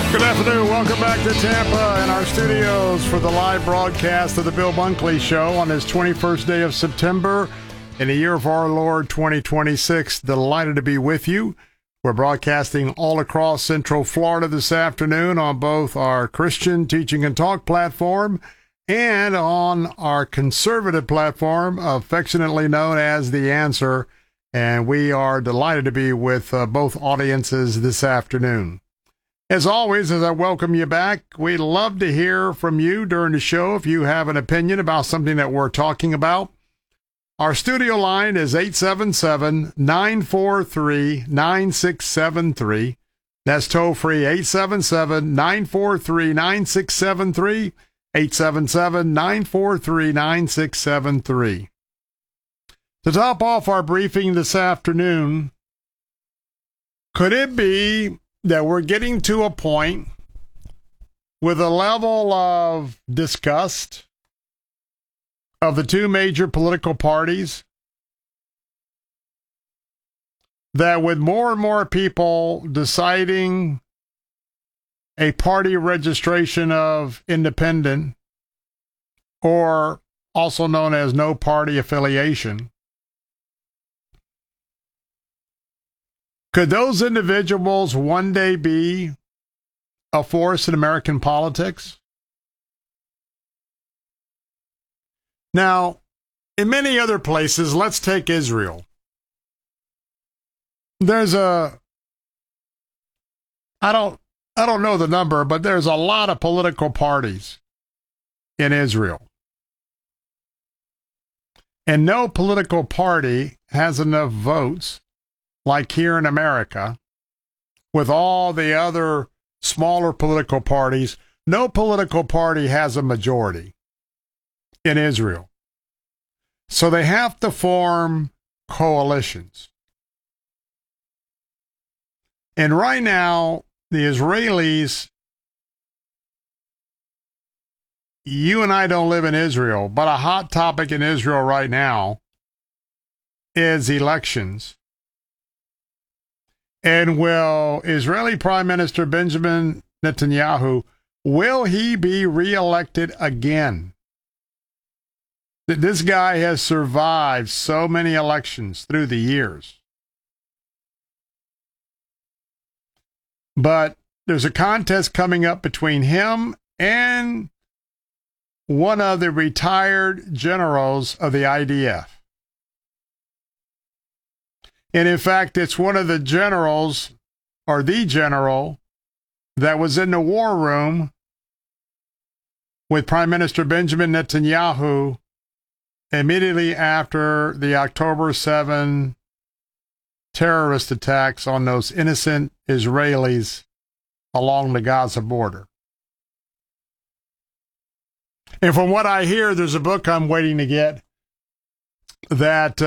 Good afternoon. Welcome back to Tampa and our studios for the live broadcast of the Bill Bunkley Show on this 21st day of September in the year of our Lord 2026. Delighted to be with you. We're broadcasting all across Central Florida this afternoon on both our Christian Teaching and Talk platform and on our conservative platform, affectionately known as The Answer. And we are delighted to be with both audiences this afternoon. As always, as I welcome you back, we'd love to hear from you during the show if you have an opinion about something that we're talking about. Our studio line is 877-943-9673. That's toll-free, 877-943-9673, 877-943-9673. To top off our briefing this afternoon, could it be that we're getting to a point with a level of disgust of the two major political parties that with more and more people deciding a party registration of independent, or also known as no party affiliation, could those individuals one day be a force in American politics? Now, in many other places, let's take Israel. There's I don't know the number, but there's a lot of political parties in Israel. And no political party has enough votes like here in America, with all the other smaller political parties. No political party has a majority in Israel. So they have to form coalitions. And right now, the Israelis, you and I don't live in Israel, but a hot topic in Israel right now is elections. And will Israeli Prime Minister Benjamin Netanyahu, will he be reelected again? This guy has survived so many elections through the years. But there's a contest coming up between him and one of the retired generals of the IDF. And in fact, it's one of the generals, or the general, that was in the war room with Prime Minister Benjamin Netanyahu immediately after the October 7 terrorist attacks on those innocent Israelis along the Gaza border. And from what I hear, there's a book I'm waiting to get that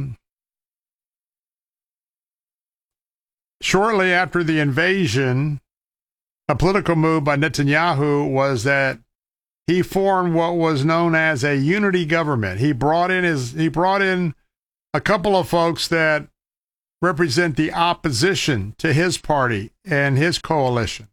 shortly after the invasion, a political move by Netanyahu was that he formed what was known as a unity government. He brought in a couple of folks that represent the opposition to his party and his coalition.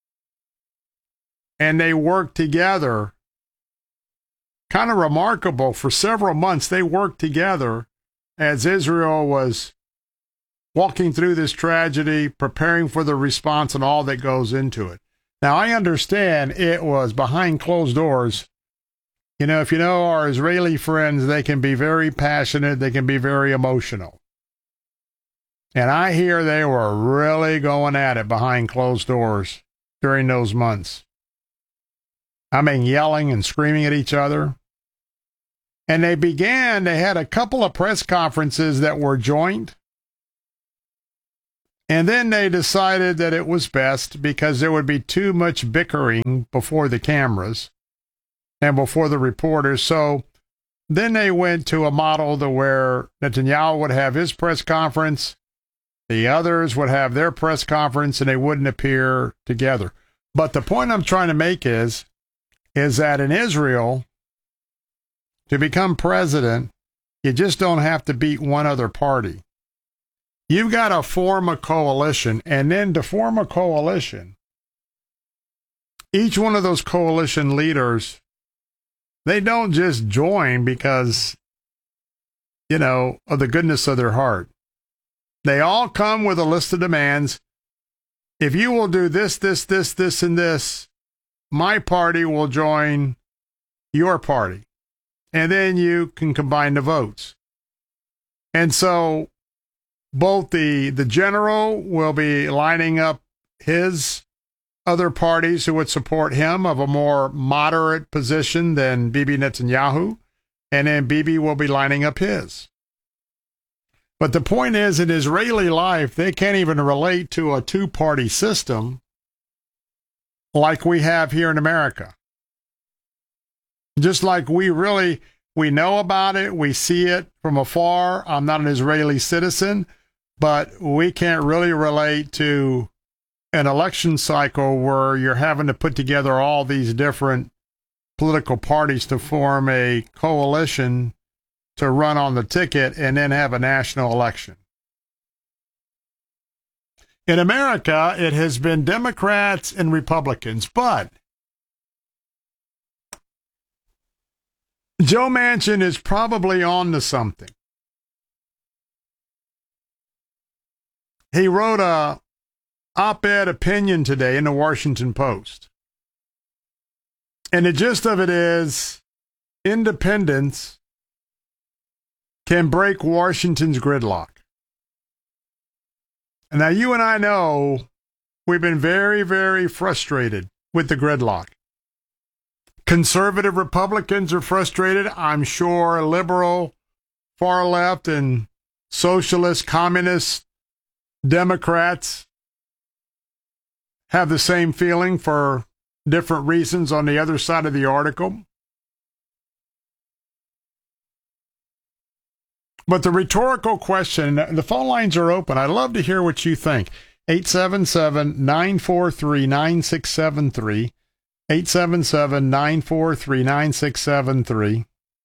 And they worked together. Kind of remarkable, for several months they worked together as Israel was walking through this tragedy, preparing for the response and all that goes into it. Now, I understand it was behind closed doors. You know, if you know our Israeli friends, they can be very passionate, they can be very emotional. And I hear they were really going at it behind closed doors during those months. I mean, yelling and screaming at each other. And they had a couple of press conferences that were joint. And then they decided that it was best because there would be too much bickering before the cameras and before the reporters. So then they went to a model to where Netanyahu would have his press conference, the others would have their press conference, and they wouldn't appear together. But the point I'm trying to make is that in Israel, to become president, you just don't have to beat one other party. You've got to form a coalition, and then to form a coalition, each one of those coalition leaders, they don't just join because, of the goodness of their heart. They all come with a list of demands. If you will do this, this, this, this, and this, my party will join your party. And then you can combine the votes. And so both the general will be lining up his other parties who would support him of a more moderate position than Bibi Netanyahu, and then Bibi will be lining up his. But the point is, in Israeli life, they can't even relate to a two-party system like we have here in America. Just like we know about it, we see it from afar. I'm not an Israeli citizen, but we can't really relate to an election cycle where you're having to put together all these different political parties to form a coalition to run on the ticket and then have a national election. In America, it has been Democrats and Republicans, but Joe Manchin is probably on to something. He wrote a op-ed opinion today in the Washington Post. And the gist of it is, independence can break Washington's gridlock. And now you and I know we've been very, very frustrated with the gridlock. Conservative Republicans are frustrated. I'm sure liberal, far left, and socialist, communist Democrats have the same feeling for different reasons on the other side of the article. But the rhetorical question, the phone lines are open. I'd love to hear what you think. 877-943-9673. 877-943-9673.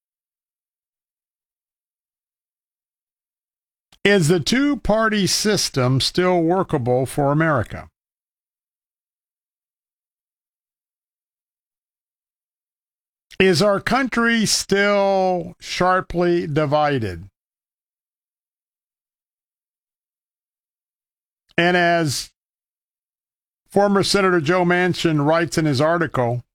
Is the two-party system still workable for America? Is our country still sharply divided? And as former Senator Joe Manchin writes in his article,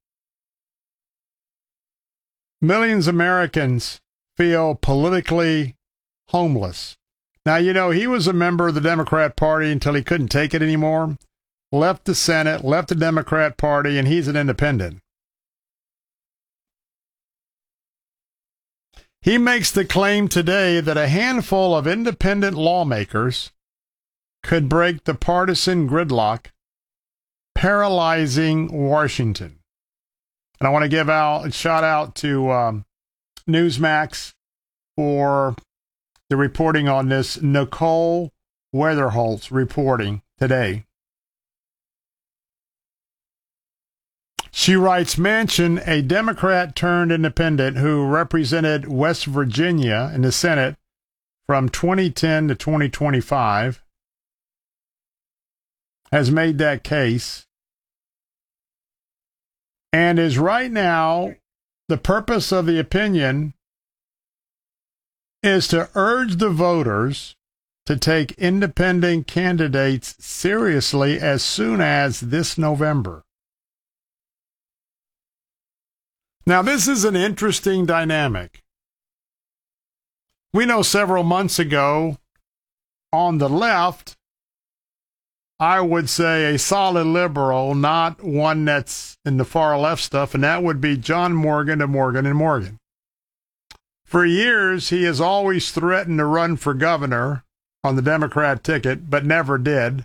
millions of Americans feel politically homeless. Now, he was a member of the Democrat Party until he couldn't take it anymore, left the Senate, left the Democrat Party, and he's an independent. He makes the claim today that a handful of independent lawmakers could break the partisan gridlock paralyzing Washington. And I want to give a shout out to Newsmax for the reporting on this. Nicole Weatherholt's reporting today. She writes, Manchin, a Democrat turned independent who represented West Virginia in the Senate from 2010 to 2025, has made that case and is right now, the purpose of the opinion is to urge the voters to take independent candidates seriously as soon as this November. Now, this is an interesting dynamic. We know several months ago, on the left, I would say a solid liberal, not one that's in the far left stuff, and that would be John Morgan of Morgan & Morgan. For years, he has always threatened to run for governor on the Democrat ticket, but never did.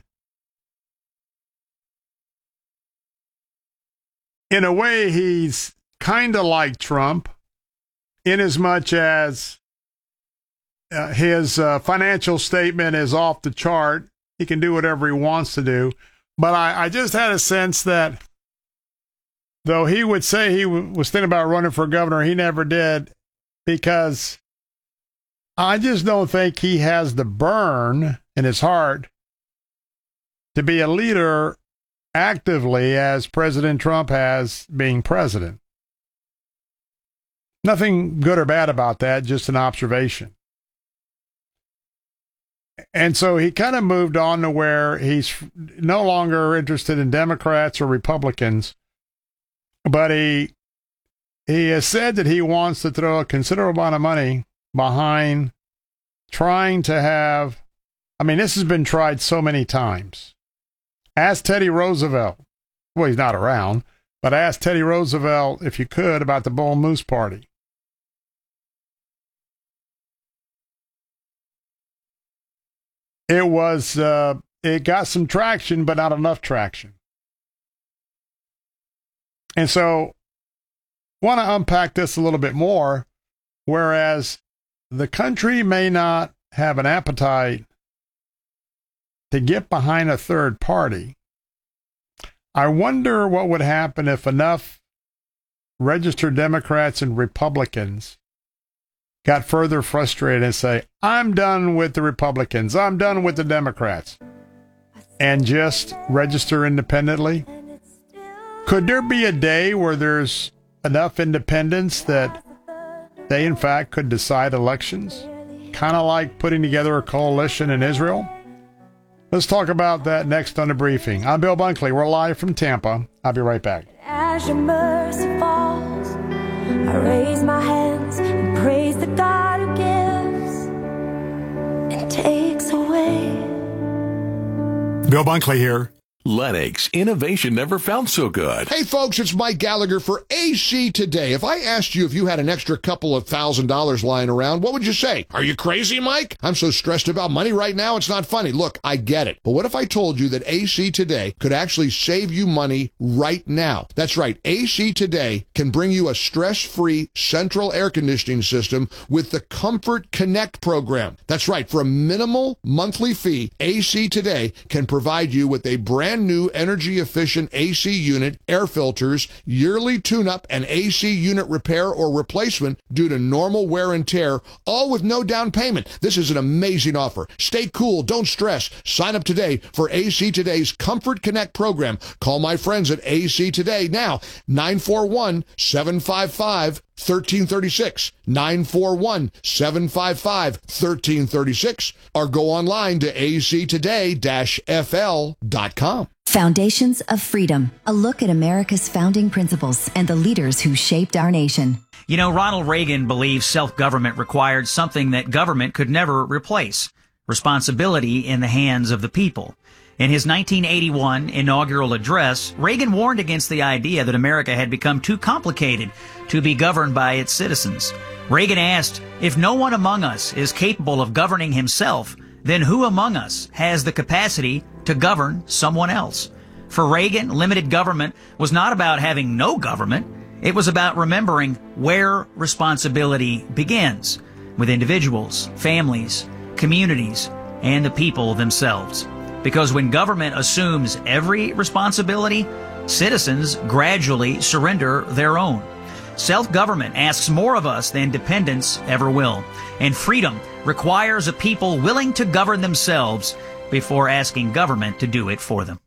In a way, he's kind of like Trump, inasmuch as his financial statement is off the chart. He can do whatever he wants to do. But I just had a sense that, though he would say he was thinking about running for governor, he never did, because I just don't think he has the burn in his heart to be a leader actively as President Trump has being president. Nothing good or bad about that, just an observation. And so he kind of moved on to where he's no longer interested in Democrats or Republicans, but he has said that he wants to throw a considerable amount of money behind trying to have, I mean, this has been tried so many times. Ask Teddy Roosevelt, well, he's not around, but ask Teddy Roosevelt, if you could, about the Bull Moose Party. It got some traction, but not enough traction. And so, want to unpack this a little bit more, whereas the country may not have an appetite to get behind a third party. I wonder what would happen if enough registered Democrats and Republicans got further frustrated and say, I'm done with the Republicans, I'm done with the Democrats, and just register independently. Could there be a day where there's enough independents that they, in fact, could decide elections? Kind of like putting together a coalition in Israel? Let's talk about that next on The Briefing. I'm Bill Bunkley. We're live from Tampa. I'll be right back. As your mercy falls, I raise my hands and praise the God who gives and takes away. Bill Bunkley here. Lennox, innovation never felt so good. Hey folks, it's Mike Gallagher for AC Today. If I asked you if you had an extra couple of $1,000 lying around, what would you say? Are you crazy, Mike? I'm so stressed about money right now, it's not funny. Look, I get it. But what if I told you that AC Today could actually save you money right now? That's right. AC Today can bring you a stress-free central air conditioning system with the Comfort Connect program. That's right. For a minimal monthly fee, AC Today can provide you with a brand new energy-efficient AC unit, air filters, yearly tune-up, and AC unit repair or replacement due to normal wear and tear, all with no down payment. This is an amazing offer. Stay cool. Don't stress. Sign up today for AC Today's Comfort Connect program. Call my friends at AC Today now, 941-755-1336, 941-755-1336, or go online to actoday-fl.com. Foundations of Freedom, a look at America's founding principles and the leaders who shaped our nation. You know, Ronald Reagan believed self-government required something that government could never replace: responsibility in the hands of the people. In his 1981 inaugural address, Reagan warned against the idea that America had become too complicated to be governed by its citizens. Reagan asked, if no one among us is capable of governing himself, then who among us has the capacity to govern someone else? For Reagan, limited government was not about having no government. It was about remembering where responsibility begins, with individuals, families, communities, and the people themselves. Because when government assumes every responsibility, citizens gradually surrender their own. Self-government asks more of us than dependence ever will. And freedom requires a people willing to govern themselves before asking government to do it for them.